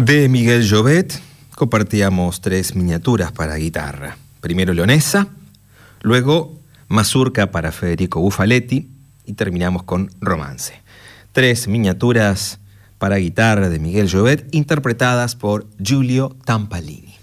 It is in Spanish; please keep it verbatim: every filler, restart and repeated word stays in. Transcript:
De Miguel Llobet compartíamos tres miniaturas para guitarra. Primero Leonesa, luego Mazurca para Federico Bufaletti y terminamos con Romance. Tres miniaturas para guitarra de Miguel Llobet interpretadas por Giulio Tampalini.